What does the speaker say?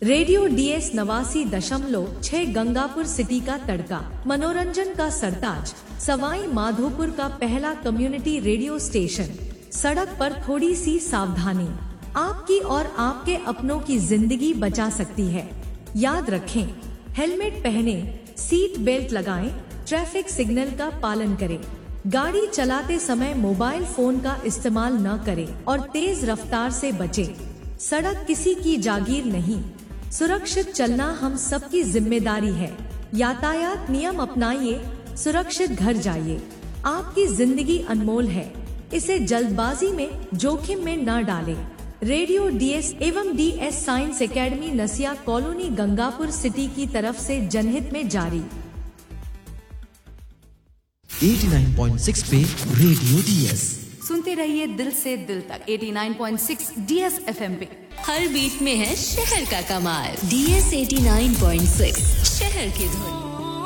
Radio DS 89.6 Gangapur city का तड़का, मनोरंजन का सरताज, सवाई माधोपुर का पहला कम्युनिटी रेडियो स्टेशन। सड़क पर थोड़ी सी सावधानी आपकी और आपके अपनों की जिंदगी बचा सकती है। याद रखें, हेलमेट पहने, सीट बेल्ट लगाएं, ट्रैफिक सिग्नल का पालन करें, गाड़ी चलाते समय मोबाइल फोन का इस्तेमाल न करें और तेज रफ्तार से बचें। सड़क किसी की जागीर नहीं, सुरक्षित चलना हम सबकी जिम्मेदारी है। यातायात नियम अपनाइए, सुरक्षित घर जाइए। आपकी जिंदगी अनमोल है, इसे जल्दबाजी में जोखिम में न डालें। रेडियो DS एवं DS साइंस एकेडमी नसिया कॉलोनी गंगापुर सिटी की तरफ से जनहित में जारी। 89.6 पे रेडियो DS सुनते रहिए दिल से दिल तक 89.6 DS FM पे। हर बीट में है शहर का कमाल। DS 89.6 शहर की धुन।